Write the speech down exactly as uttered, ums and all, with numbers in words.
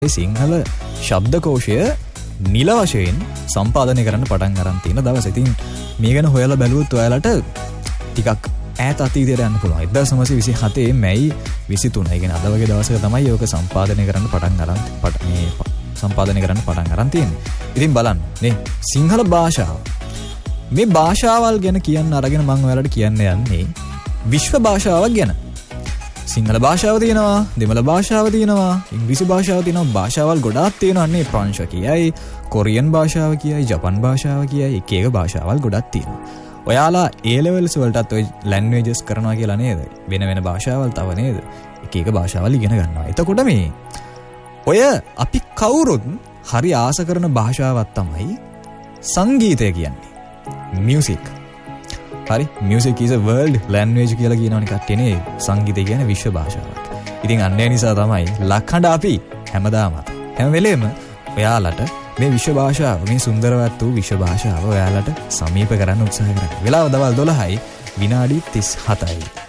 සිංහල ශබ්දකෝෂය නිල වශයෙන් සම්පාදනය කරන්න පටන් ගන්න තියෙන දවස්. ඉතින් මේ ගැන හොයලා බැලුවොත් ඔයාලට ටිකක් ඈත අතීතයට යන්න පුළුවන්. එක්දාස් නවසිය විසිහතේ මැයි විසිතුන. ඒ කියන්නේ අද වගේ දවසක තමයි ඒක සම්පාදනය කරන්න පටන් ගන්න මේ සම්පාදනය කරන්න පටන් ගන්න තියෙන්නේ. ඉතින් බලන්න නේ සිංහල භාෂාව. මේ භාෂාවල් ගැන කියන්න අරගෙන මම ඔයාලට කියන්න යන්නේ විශ්ව භාෂාවක් ගැන. සිංහල භාෂාව තියෙනවා, දෙමළ භාෂාව තියෙනවා, ඉංග්‍රීසි භාෂාව තියෙනවා, භාෂාවල් ගොඩාක් තියෙනවා. අන්නේ ප්‍රංශ කියයි, කොරියන් භාෂාව කියයි, ජපන් භාෂාව කියයි, එක එක භාෂාවල් ගොඩක් තියෙනවා. ඔයාලා A levels වලටත් ඔය languages කරනවා කියලා නේද? වෙන වෙන භාෂාවල් තව නේද? එක එක භාෂාවල් ඉගෙන ගන්නවා. එතකොට මේ ඔය අපි කවුරුත් හරි ආස කරන භාෂාවක් තමයි සංගීතය කියන්නේ. music. හරි music is a world language කියලා කියනවනේ කට්ටියනේ. සංගීතය කියන්නේ විශ්ව භාෂාවක්. ඉතින් අන්න ඒ නිසා තමයි ලක්හඬ අපි හැමදාමත් හැම වෙලේම ඔයාලට මේ විශ්ව භාෂාව, මේ සුන්දරවත් වූ විශ්ව භාෂාව ඔයාලට සමීප කරන්න උත්සාහ කරනවා. වෙලාව දවල් දොළහයි විනාඩි තිස් හතයි.